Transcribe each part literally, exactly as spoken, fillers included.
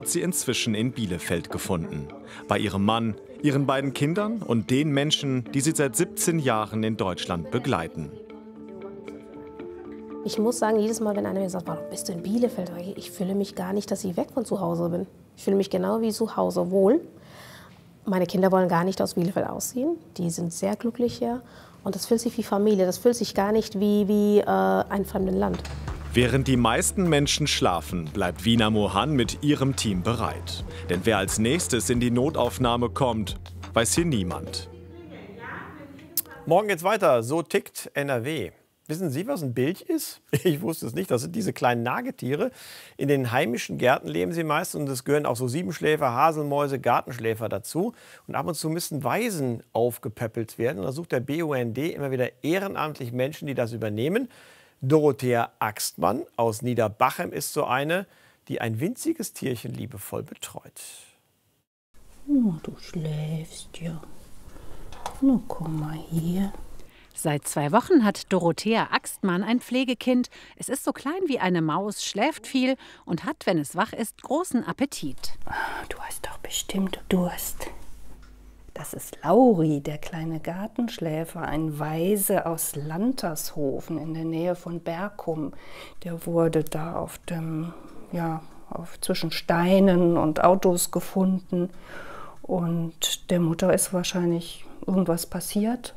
Sie inzwischen in Bielefeld gefunden. Bei ihrem Mann, ihren beiden Kindern und den Menschen, die sie seit siebzehn Jahren in Deutschland begleiten. Ich muss sagen, jedes Mal, wenn einer mir sagt, warum bist du in Bielefeld? Ich fühle mich gar nicht, dass ich weg von zu Hause bin. Ich fühle mich genau wie zu Hause wohl. Meine Kinder wollen gar nicht aus Bielefeld ausziehen. Die sind sehr glücklich hier. Und das fühlt sich wie Familie. Das fühlt sich gar nicht wie, wie äh, ein fremdes Land. Während die meisten Menschen schlafen, bleibt Veena Mohan mit ihrem Team bereit. Denn wer als nächstes in die Notaufnahme kommt, weiß hier niemand. Morgen geht's weiter. So tickt N R W. Wissen Sie, was ein Bilch ist? Ich wusste es nicht. Das sind diese kleinen Nagetiere. In den heimischen Gärten leben sie meist und es gehören auch so Siebenschläfer, Haselmäuse, Gartenschläfer dazu. Und ab und zu müssen Waisen aufgepäppelt werden. Und da sucht der B U N D immer wieder ehrenamtlich Menschen, die das übernehmen. Dorothea Axtmann aus Niederbachem ist so eine, die ein winziges Tierchen liebevoll betreut. Oh, du schläfst ja. Na, komm mal hier. Seit zwei Wochen hat Dorothea Axtmann ein Pflegekind. Es ist so klein wie eine Maus, schläft viel und hat, wenn es wach ist, großen Appetit. Du hast doch bestimmt Durst. Das ist Lauri, der kleine Gartenschläfer, ein Waise aus Lantershofen in der Nähe von Berkum. Der wurde da auf dem, ja, auf, zwischen Steinen und Autos gefunden. Und der Mutter ist wahrscheinlich irgendwas passiert.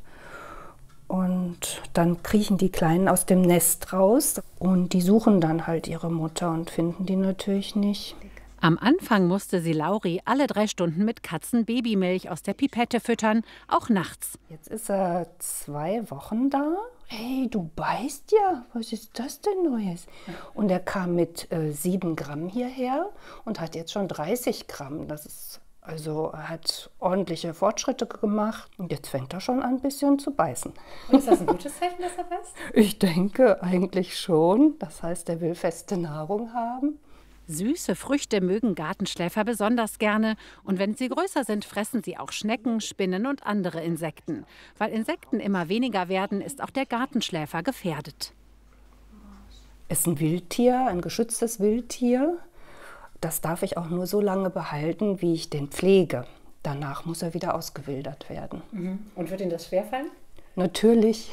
Und dann kriechen die Kleinen aus dem Nest raus und die suchen dann halt ihre Mutter und finden die natürlich nicht. Am Anfang musste sie Lauri alle drei Stunden mit Katzenbabymilch aus der Pipette füttern, auch nachts. Jetzt ist er zwei Wochen da. Hey, du beißt ja. Was ist das denn Neues? Und er kam mit äh, sieben Gramm hierher und hat jetzt schon dreißig Gramm. Das ist, also er hat ordentliche Fortschritte gemacht. Und jetzt fängt er schon an, ein bisschen zu beißen. Und ist das ein gutes Zeichen, dass er beißt? Ich denke eigentlich schon. Das heißt, er will feste Nahrung haben. Süße Früchte mögen Gartenschläfer besonders gerne. Und wenn sie größer sind, fressen sie auch Schnecken, Spinnen und andere Insekten. Weil Insekten immer weniger werden, ist auch der Gartenschläfer gefährdet. Es ist ein Wildtier, ein geschütztes Wildtier. Das darf ich auch nur so lange behalten, wie ich den pflege. Danach muss er wieder ausgewildert werden. Mhm. Und wird Ihnen das schwerfallen? Natürlich.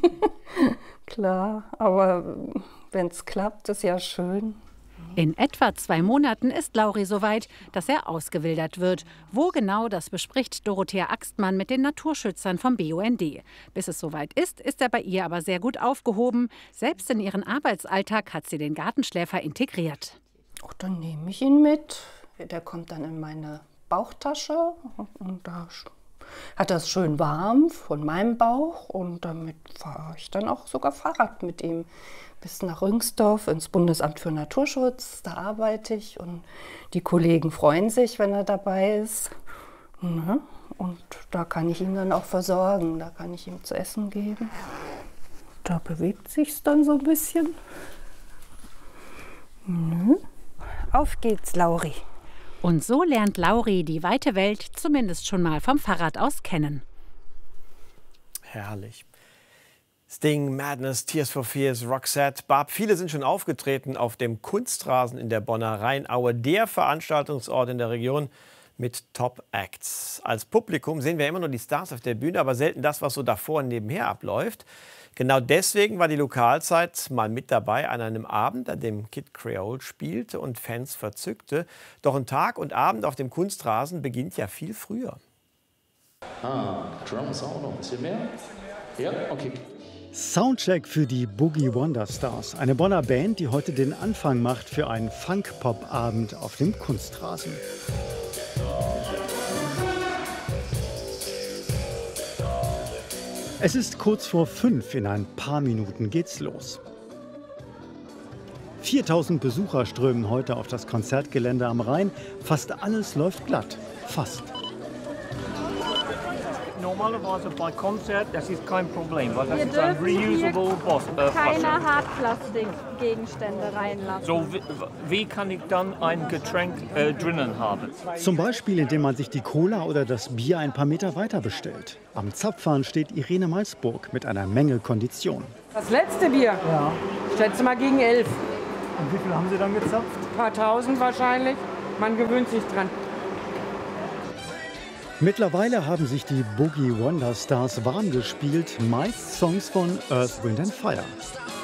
Klar, aber wenn es klappt, ist ja schön. In etwa zwei Monaten ist Lauri so weit, dass er ausgewildert wird. Wo genau, das bespricht Dorothea Axtmann mit den Naturschützern vom B U N D. Bis es soweit ist, ist er bei ihr aber sehr gut aufgehoben. Selbst in ihren Arbeitsalltag hat sie den Gartenschläfer integriert. Ach, dann nehme ich ihn mit. Der kommt dann in meine Bauchtasche und da hat er es schön warm von meinem Bauch. Und damit fahre ich dann auch sogar Fahrrad mit ihm. Bis nach Rüngsdorf ins Bundesamt für Naturschutz, da arbeite ich und die Kollegen freuen sich, wenn er dabei ist. Und da kann ich ihn dann auch versorgen, da kann ich ihm zu essen geben. Da bewegt sich's dann so ein bisschen. Auf geht's, Lauri. Und so lernt Lauri die weite Welt zumindest schon mal vom Fahrrad aus kennen. Herrlich. Sting, Madness, Tears for Fears, Roxette, Barb, viele sind schon aufgetreten auf dem Kunstrasen in der Bonner Rheinaue, der Veranstaltungsort in der Region mit Top-Acts. Als Publikum sehen wir immer nur die Stars auf der Bühne, aber selten das, was so davor und nebenher abläuft. Genau deswegen war die Lokalzeit mal mit dabei an einem Abend, an dem Kid Creole spielte und Fans verzückte. Doch ein Tag und Abend auf dem Kunstrasen beginnt ja viel früher. Ah, Drums auch noch ein bisschen mehr? Ja, okay. Soundcheck für die Boogie Wonder Stars, eine Bonner Band, die heute den Anfang macht für einen Funk-Pop-Abend auf dem Kunstrasen. Es ist kurz vor fünf, in ein paar Minuten geht's los. viertausend Besucher strömen heute auf das Konzertgelände am Rhein. Fast alles läuft glatt. Fast. Normalerweise bei Konzert, das ist kein Problem, weil das ist ein reusable Boss. Äh, keine Hartplastikgegenstände reinlassen. So, wie, wie kann ich dann ein Getränk äh, drinnen haben? Zum Beispiel, indem man sich die Cola oder das Bier ein paar Meter weiter bestellt. Am Zapfhahn steht Irene Malsburg mit einer Menge Kondition. Das letzte Bier? Ja. Schätze mal gegen elf. Und wie viel haben Sie dann gezapft? Ein paar tausend wahrscheinlich. Man gewöhnt sich dran. Mittlerweile haben sich die Boogie Wonder Stars warm gespielt, meist Songs von Earth, Wind and Fire.